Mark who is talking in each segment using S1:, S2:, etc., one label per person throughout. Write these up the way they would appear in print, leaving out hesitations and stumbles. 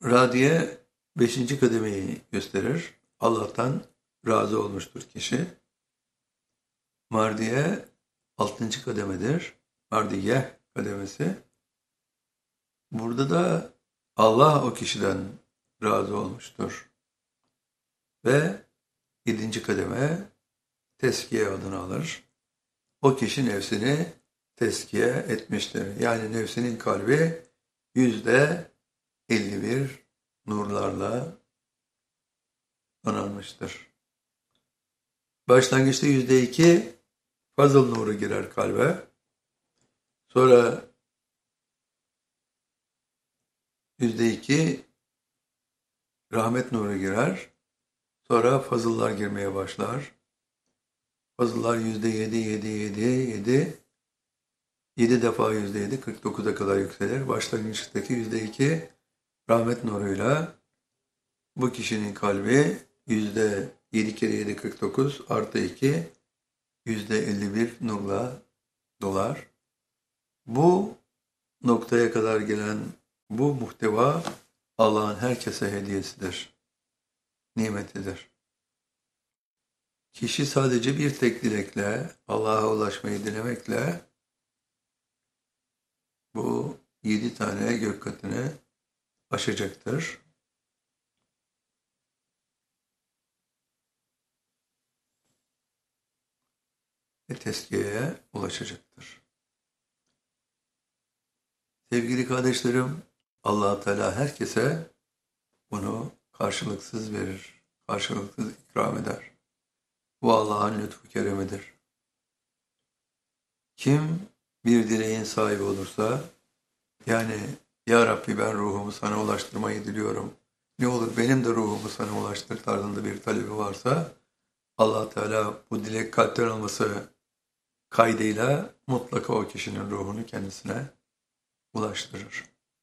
S1: Radiye beşinci kademeyi gösterir. Allah'tan razı olmuştur kişi. Mardiye altıncı kademedir. Mardiye kademesi. Burada da Allah o kişiden razı olmuştur. Ve yedinci kademe teskiye adını alır. O kişi nefsini teskiye etmiştir. Yani nefsinin kalbi %51 nurlarla donanmıştır. Başlangıçta %2 fazıl nuru girer kalbe. Sonra %2 rahmet nuru girer. Sonra fazıllar girmeye başlar. Fazıllar %7, 7, 7, 7. 7 defa %7, 49'a kadar yükselir. Başlangıçtaki %2 rahmet nuruyla bu kişinin kalbi %7 kere 7, 49 artı 2 %51 nurla dolar. Bu noktaya kadar gelen bu muhteva Allah'ın herkese hediyesidir, nimetidir. Kişi sadece bir tek dilekle, Allah'a ulaşmayı dilemekle bu 7 tane gök katını aşacaktır. Ve tezkiyeye ulaşacaktır. Sevgili kardeşlerim, Allah-u Teala herkese bunu karşılıksız verir, karşılıksız ikram eder. Bu Allah'ın lütfu keremidir. Kim bir dileğin sahibi olursa, yani Ya Rabbi ben ruhumu sana ulaştırmayı diliyorum, ne olur benim de ruhumu sana ulaştır tarzında bir talebi varsa, Allah Teala bu dilek kalpten olması kaydıyla mutlaka o kişinin ruhunu kendisine ulaştırır.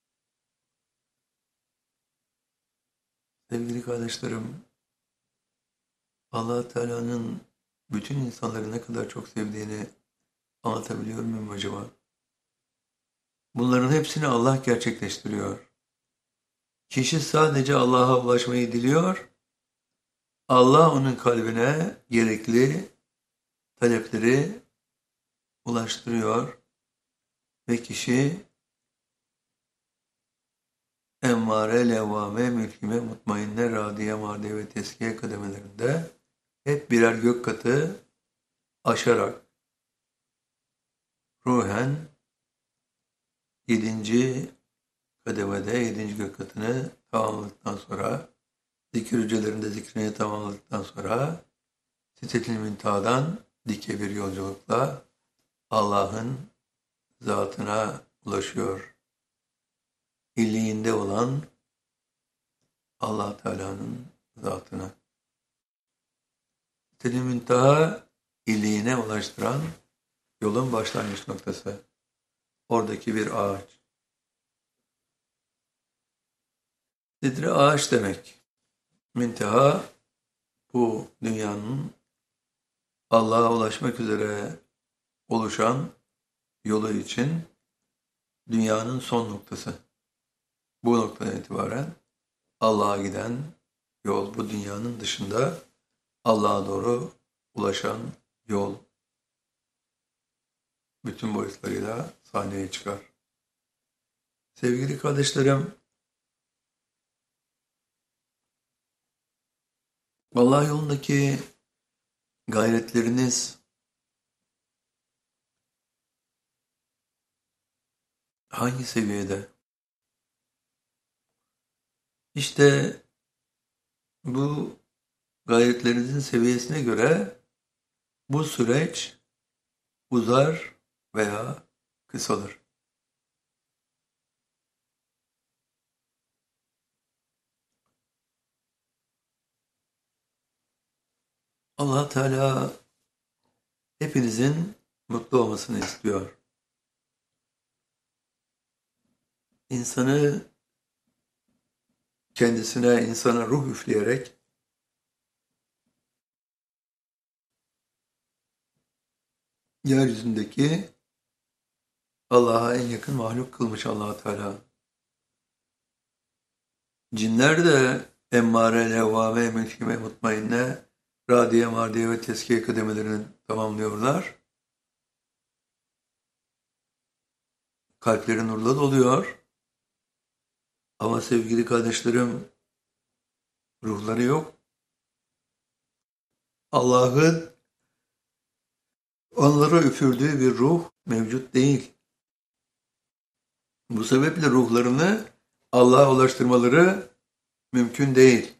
S1: Sevgili kardeşlerim, Allah Teala'nın bütün insanları ne kadar çok sevdiğini anlatabiliyor muyum acaba? Bunların hepsini Allah gerçekleştiriyor. Kişi sadece Allah'a ulaşmayı diliyor. Allah onun kalbine gerekli talepleri ulaştırıyor ve kişi emmare, levvame, mülkime, mutmainne, radiye, mardiye ve teskiye kademelerinde hep birer gök katı aşarak ruhen 7. kademede 7. gök katını tamamladıktan sonra zikir hücrelerinde zikrini tamamladıktan sonra Sidret-i Münteha'dan dike bir yolculukla Allah'ın zatına ulaşıyor. İlliğinde olan Allah Teala'nın zatına. Sidret-i Münteha illiğine ulaştıran yolun başlangıç noktası. Oradaki bir ağaç. Sidre ağaç demek. Münteha bu dünyanın Allah'a ulaşmak üzere oluşan yolu için dünyanın son noktası. Bu noktadan itibaren Allah'a giden yol, bu dünyanın dışında Allah'a doğru ulaşan yol bütün boyutlarıyla sahneye çıkar. Sevgili kardeşlerim, Allah yolundaki gayretleriniz hangi seviyede? İşte bu gayretlerinizin seviyesine göre bu süreç uzar veya kısalır. Allah Teala hepinizin mutlu olmasını istiyor. İnsanı kendisine, insana ruh üfleyerek yeryüzündeki Allah'a en yakın mahluk kılmış Allah Teala. Cinler de emmare, levvame, mülkime, mutmainne, radiye, mardiye ve tezkiye kademelerini tamamlıyorlar. Kalpleri nurla doluyor. Ama sevgili kardeşlerim, ruhları yok. Allah'ın onlara üfürdüğü bir ruh mevcut değil. Bu sebeple ruhlarını Allah'a ulaştırmaları mümkün değil.